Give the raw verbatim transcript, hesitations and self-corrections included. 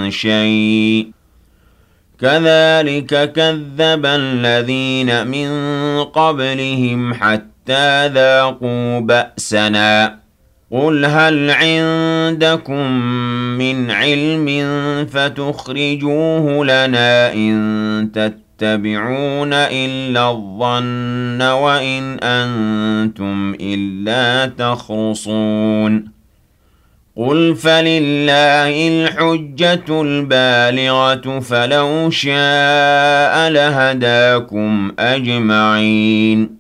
شيء كذلك كذب الذين من قبلهم حتى ذاقوا بأسنا قل هل عندكم من علم فتخرجوه لنا إن تتبعون إلا الظن وإن أنتم إلا تخرصون قل فلله الحجة البالغة فلو شاء لهداكم أجمعين